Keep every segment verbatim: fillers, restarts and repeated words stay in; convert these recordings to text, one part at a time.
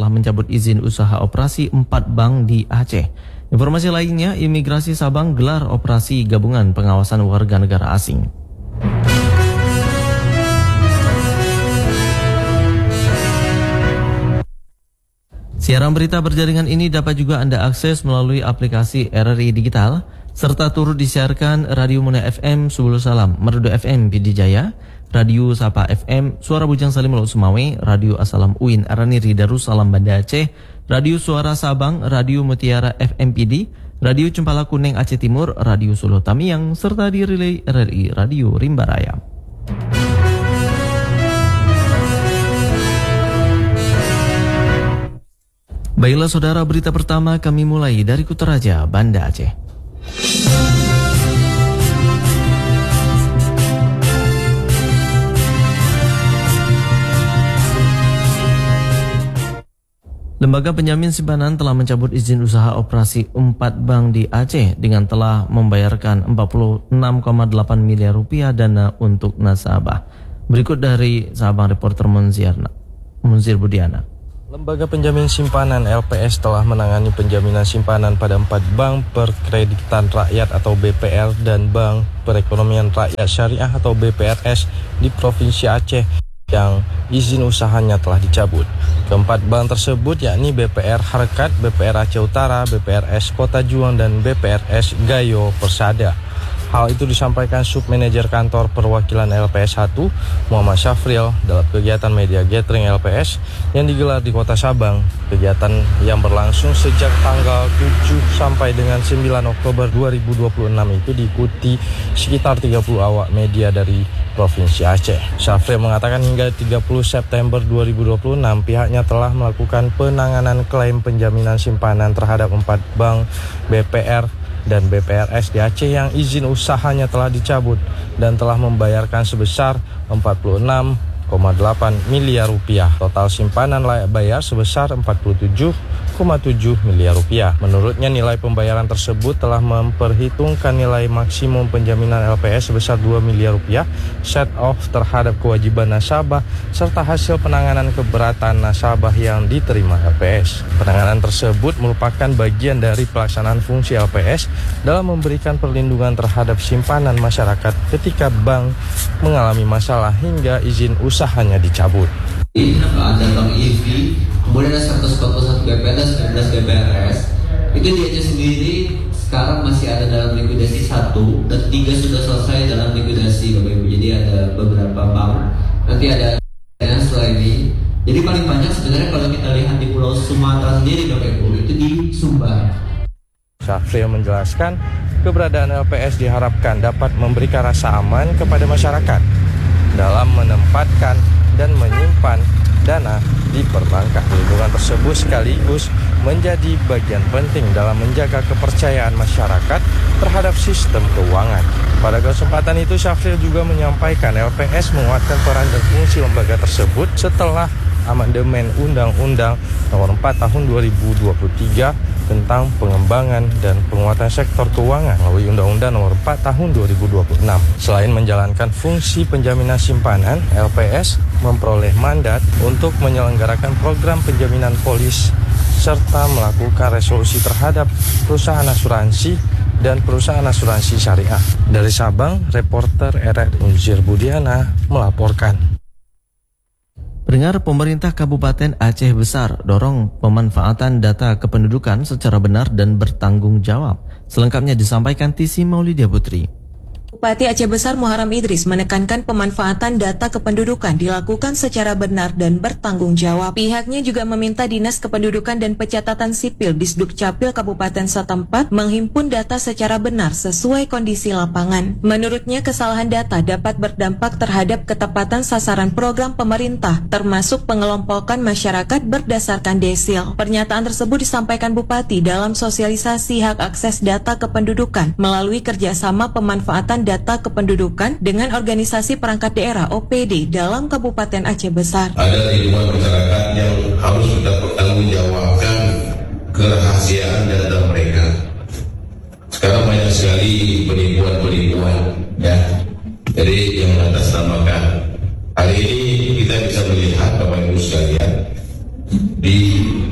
mencabut izin usaha operasi empat bank di Aceh. Informasi lainnya, Imigrasi Sabang gelar operasi gabungan pengawasan warga negara asing. Siaran berita berjaringan ini dapat juga Anda akses melalui aplikasi R R I Digital, serta turut disiarkan Radio Muna F M Subul Salam, Merdu F M Pidi Jaya, Radio Sapa F M, Suara Bujang Salim Laut Sumawe, Radio Asalam U I N Araniri Darussalam Banda Aceh, Radio Suara Sabang, Radio Mutiara F M P D, Radio Cempala Kuning Aceh Timur, Radio Solo Tamiang, serta di relay R R I Radio Rimba Raya. Baiklah saudara, berita pertama kami mulai dari Kutaraja, Banda Aceh. Lembaga penjamin simpanan telah mencabut izin usaha operasi empat bank di Aceh dengan telah membayarkan empat puluh enam koma delapan miliar rupiah dana untuk nasabah. Berikut dari Sabang reporter Munzir, Munzir Budiana. Lembaga penjamin simpanan L P S telah menangani penjaminan simpanan pada empat bank perkreditan rakyat atau B P R dan Bank Perekonomian Rakyat Syariah atau B P R S di Provinsi Aceh yang izin usahanya telah dicabut. Keempat bank tersebut yakni B P R Harkat, B P R Aceh Utara, B P R S Kota Juang, dan B P R S Gayo Persada. Hal itu disampaikan Submanajer Kantor Perwakilan L P S satu, Muhammad Syafril, dalam kegiatan media gathering L P S yang digelar di Kota Sabang. Kegiatan yang berlangsung sejak tanggal tujuh sampai dengan sembilan Oktober dua ribu dua puluh enam itu diikuti sekitar tiga puluh awak media dari Provinsi Aceh. Syafril mengatakan hingga tiga puluh September dua ribu dua puluh enam pihaknya telah melakukan penanganan klaim penjaminan simpanan terhadap empat bank B P R dan B P R S di Aceh yang izin usahanya telah dicabut dan telah membayarkan sebesar empat puluh enam koma delapan miliar rupiah. Total simpanan layak bayar sebesar empat puluh tujuh koma tujuh miliar rupiah. Menurutnya nilai pembayaran tersebut telah memperhitungkan nilai maksimum penjaminan L P S sebesar dua miliar rupiah, set off terhadap kewajiban nasabah serta hasil penanganan keberatan nasabah yang diterima L P S. Penanganan tersebut merupakan bagian dari pelaksanaan fungsi L P S dalam memberikan perlindungan terhadap simpanan masyarakat ketika bank mengalami masalah hingga izin usahanya dicabut. Ada Bank I V, kemudian ada seratus empat puluh satu B P R dan sembilan belas B P R S. Itu di Aceh sendiri sekarang masih ada dalam likuidasi satu dan tiga sudah selesai dalam likuidasi Bapak Ibu. Jadi ada beberapa bank, nanti ada yang setelah ini. Jadi paling banyak sebenarnya kalau kita lihat di Pulau Sumatera sendiri Bapak Ibu, itu di Sumbar. Syafril menjelaskan keberadaan L P S diharapkan dapat memberikan rasa aman kepada masyarakat dalam menempatkan dan menyimpan dana di perbankan. Perlindungan tersebut sekaligus menjadi bagian penting dalam menjaga kepercayaan masyarakat terhadap sistem keuangan. Pada kesempatan itu, Syafril juga menyampaikan L P S menguatkan peran dan fungsi lembaga tersebut setelah amandemen Undang-Undang Nomor empat Tahun dua ribu dua puluh tiga tentang pengembangan dan penguatan sektor keuangan melalui Undang-Undang Nomor empat Tahun dua ribu dua puluh enam. Selain menjalankan fungsi penjaminan simpanan, L P S memperoleh mandat untuk menyelenggarakan program penjaminan polis serta melakukan resolusi terhadap perusahaan asuransi dan perusahaan asuransi syariah. Dari Sabang, reporter R R I Munzir Budiana melaporkan. Pendengar, pemerintah Kabupaten Aceh Besar dorong pemanfaatan data kependudukan secara benar dan bertanggung jawab. Selengkapnya disampaikan Tisi Maulidia Putri. Bupati Aceh Besar Muharam Idris menekankan pemanfaatan data kependudukan dilakukan secara benar dan bertanggung jawab. Pihaknya juga meminta Dinas Kependudukan dan Pencatatan Sipil Disdukcapil Kabupaten setempat menghimpun data secara benar sesuai kondisi lapangan. Menurutnya, kesalahan data dapat berdampak terhadap ketepatan sasaran program pemerintah, termasuk pengelompokan masyarakat berdasarkan desil. Pernyataan tersebut disampaikan Bupati dalam sosialisasi hak akses data kependudukan melalui kerjasama pemanfaatan data kependudukan dengan organisasi perangkat daerah O P D dalam Kabupaten Aceh Besar. Ada lingkungan masyarakat yang harus kita pertanggungjawabkan kerahasiaan data mereka. Sekarang banyak sekali penipuan-penipuan, ya. Jadi yang mengatasnamakan. Hari ini kita bisa melihat Bapak Ibu sekalian di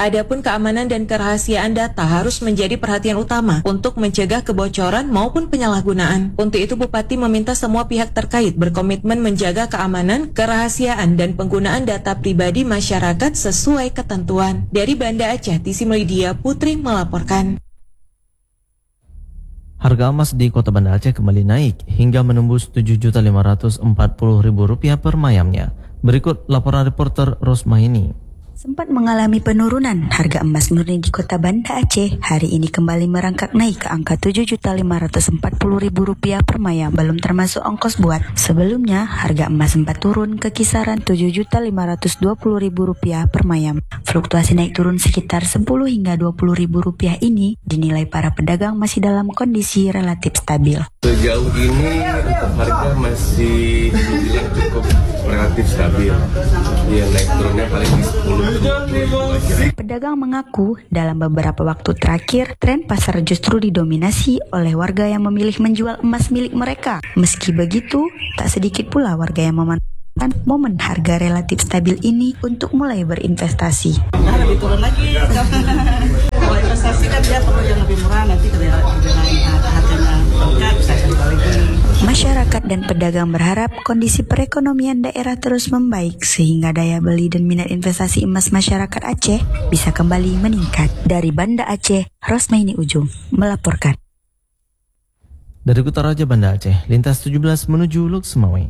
Adapun keamanan dan kerahasiaan data harus menjadi perhatian utama untuk mencegah kebocoran maupun penyalahgunaan. Untuk itu Bupati meminta semua pihak terkait berkomitmen menjaga keamanan, kerahasiaan, dan penggunaan data pribadi masyarakat sesuai ketentuan. Dari Banda Aceh, Tisi Melidia Putri melaporkan. Harga emas di Kota Banda Aceh kembali naik hingga menembus tujuh juta lima ratus empat puluh ribu rupiah per mayamnya. Berikut laporan reporter Rosmaini. Sempat mengalami penurunan, harga emas murni di Kota Banda Aceh hari ini kembali merangkak naik ke angka tujuh juta lima ratus empat puluh ribu rupiah per mayam, belum termasuk ongkos buat. Sebelumnya, harga emas sempat turun ke kisaran tujuh juta lima ratus dua puluh ribu rupiah per mayam. Fluktuasi naik turun sekitar sepuluh hingga dua puluh ribu rupiah ini dinilai para pedagang masih dalam kondisi relatif stabil. Sejauh ini untuk harga masih dibilang cukup relatif stabil. Ya, naik turunnya paling di sepuluh. Pedagang mengaku dalam beberapa waktu terakhir tren pasar justru didominasi oleh warga yang memilih menjual emas milik mereka. Meski begitu, tak sedikit pula warga yang memanfaatkan momen harga relatif stabil ini untuk mulai berinvestasi. Nah, lebih turun lagi. Kalau investasi kan dia perlu yang lebih murah, nanti kalau harganya meningkat bisa jadi balik. Masyarakat dan pedagang berharap kondisi perekonomian daerah terus membaik sehingga daya beli dan minat investasi emas masyarakat Aceh bisa kembali meningkat. Dari Banda Aceh, Rosmaini Ujung melaporkan. Dari Kutaraja Banda Aceh, lintas tujuh belas menuju Lok Semawe.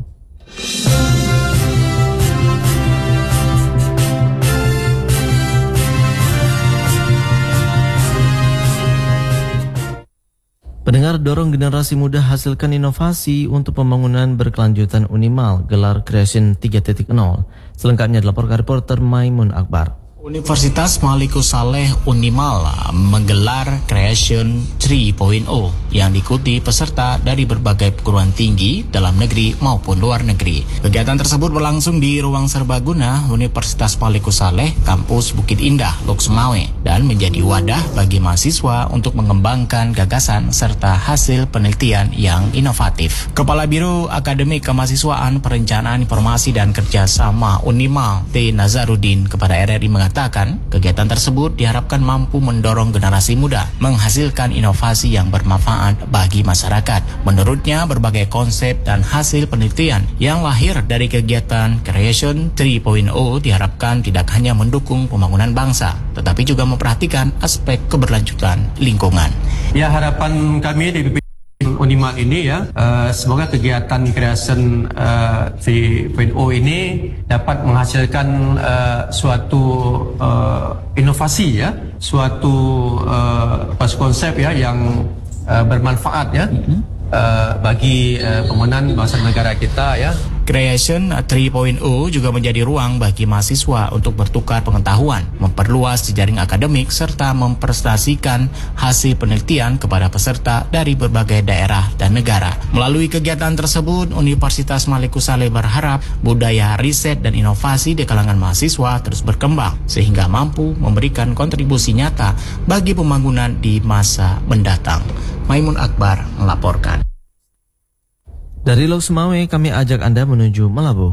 Pendengar, dorong generasi muda hasilkan inovasi untuk pembangunan berkelanjutan Unimal, gelar Creation tiga titik nol. Selengkapnya dilaporkan reporter Maimun Akbar. Universitas Maliku Saleh Unimal menggelar Creation tiga titik nol yang diikuti peserta dari berbagai perguruan tinggi dalam negeri maupun luar negeri. Kegiatan tersebut berlangsung di Ruang Serbaguna Universitas Maliku Saleh, Kampus Bukit Indah, Lok Semawe, dan menjadi wadah bagi mahasiswa untuk mengembangkan gagasan serta hasil penelitian yang inovatif. Kepala Biro Akademik Kemahasiswaan Perencanaan Informasi dan Kerjasama Unimal, T. Nazarudin, kepada R R I mengatakan kegiatan tersebut diharapkan mampu mendorong generasi muda menghasilkan inovasi yang bermanfaat bagi masyarakat. Menurutnya, berbagai konsep dan hasil penelitian yang lahir dari kegiatan Creation tiga titik nol diharapkan tidak hanya mendukung pembangunan bangsa, tetapi juga memperhatikan aspek keberlanjutan lingkungan. Ya, harapan kami di B P Unimal ini ya, uh, semoga kegiatan Creation uh, tiga titik nol ini dapat menghasilkan uh, suatu uh, inovasi ya, suatu uh, konsep ya yang uh, bermanfaat ya uh, bagi uh, pembangunan bangsa negara kita ya. Creation tiga titik nol juga menjadi ruang bagi mahasiswa untuk bertukar pengetahuan, memperluas jejaring akademik, serta mempresentasikan hasil penelitian kepada peserta dari berbagai daerah dan negara. Melalui kegiatan tersebut, Universitas Maliku Saleh berharap budaya riset dan inovasi di kalangan mahasiswa terus berkembang, sehingga mampu memberikan kontribusi nyata bagi pembangunan di masa mendatang. Maimun Akbar melaporkan. Dari Lok Semawe, kami ajak Anda menuju Melabuh.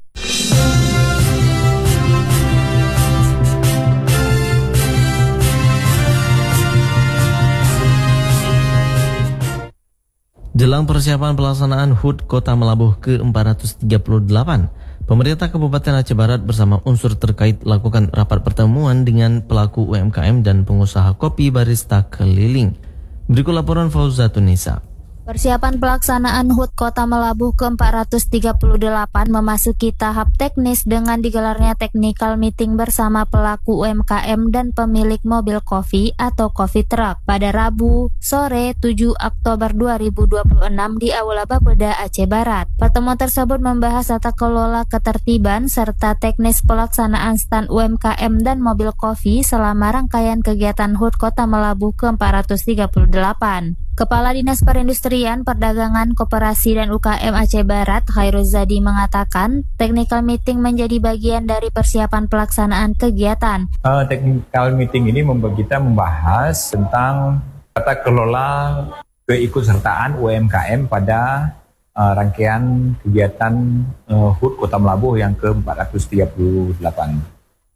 Jelang persiapan pelaksanaan H U T Kota Melabuh ke empat ratus tiga puluh delapan, pemerintah Kabupaten Aceh Barat bersama unsur terkait lakukan rapat pertemuan dengan pelaku U M K M dan pengusaha kopi barista keliling. Berikut laporan Fauzatun Nisa. Persiapan pelaksanaan H U T Kota Melabuh ke empat ratus tiga puluh delapan memasuki tahap teknis dengan digelarnya technical meeting bersama pelaku U M K M dan pemilik mobil kopi atau coffee truck pada Rabu sore tujuh Oktober dua ribu dua puluh enam di Aula Bapeda Aceh Barat. Pertemuan tersebut membahas tata kelola ketertiban serta teknis pelaksanaan stand U M K M dan mobil kopi selama rangkaian kegiatan H U T Kota Melabuh ke empat ratus tiga puluh delapan. Kepala Dinas Perindustrian, Perdagangan, Koperasi dan U K M Aceh Barat, Khairul Zadi mengatakan, technical meeting menjadi bagian dari persiapan pelaksanaan kegiatan. Uh, technical meeting ini kita membahas tentang tata kelola keikutsertaan U M K M pada uh, rangkaian kegiatan uh, H U T Kota Melabuh yang ke empat ratus tiga puluh delapan.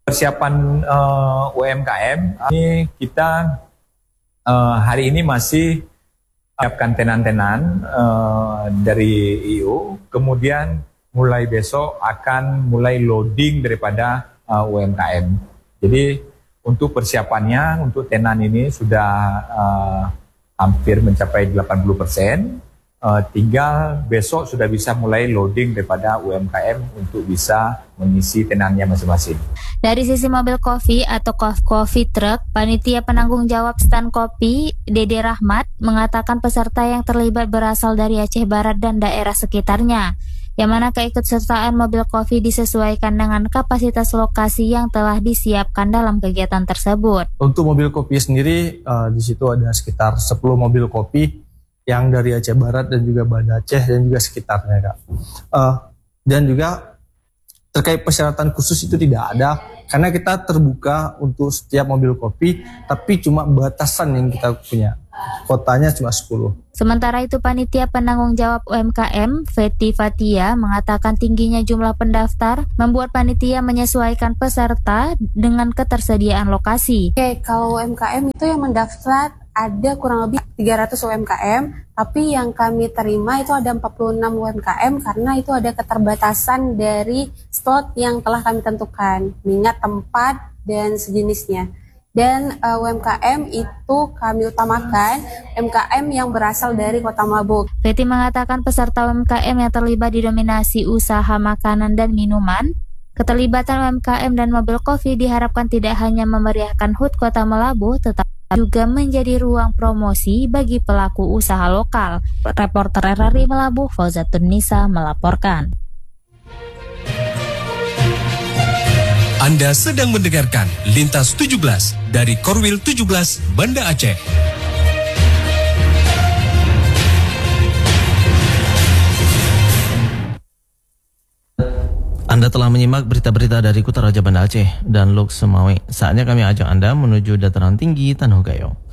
persiapan uh, U M K M ini kita uh, hari ini masih siapkan tenan-tenan uh, dari I U, kemudian mulai besok akan mulai loading daripada uh, U M K M. Jadi untuk persiapannya untuk tenan ini sudah uh, hampir mencapai delapan puluh persen. Uh, tinggal besok sudah bisa mulai loading daripada U M K M untuk bisa mengisi tenannya masing-masing. Dari sisi mobil kopi atau coffee truck, panitia penanggung jawab stand kopi Dede Rahmat mengatakan peserta yang terlibat berasal dari Aceh Barat dan daerah sekitarnya, yang mana keikutsertaan mobil kopi disesuaikan dengan kapasitas lokasi yang telah disiapkan dalam kegiatan tersebut. Untuk mobil kopi sendiri, uh, di situ ada sekitar sepuluh mobil kopi yang dari Aceh Barat dan juga Banda Aceh dan juga sekitarnya, Kak. Uh, dan juga terkait persyaratan khusus itu tidak ada, karena kita terbuka untuk setiap mobil kopi, tapi cuma batasan yang kita punya. Kotanya cuma sepuluh. Sementara itu panitia penanggung jawab U M K M, Feti Fatia, mengatakan tingginya jumlah pendaftar membuat panitia menyesuaikan peserta dengan ketersediaan lokasi. Oke, kalau U M K M itu yang mendaftar ada kurang lebih tiga ratus U M K M, tapi yang kami terima itu ada empat puluh enam U M K M karena itu ada keterbatasan dari slot yang telah kami tentukan, mengingat tempat dan sejenisnya. Dan uh, U M K M itu kami utamakan U M K M yang berasal dari Kota Melabuh. Feti mengatakan peserta U M K M yang terlibat didominasi usaha makanan dan minuman. Keterlibatan U M K M dan mobil kopi diharapkan tidak hanya memeriahkan H U T Kota Melabuh, tetapi juga menjadi ruang promosi bagi pelaku usaha lokal. Reporter R R I Melabuh, Fauzatun Nisa melaporkan. Anda sedang mendengarkan Lintas tujuh belas dari Korwil tujuh belas Banda Aceh. Anda telah menyimak berita-berita dari Kutaraja Banda Aceh dan Lok Semawe. Saatnya kami ajak Anda menuju dataran tinggi Tanah Gayo.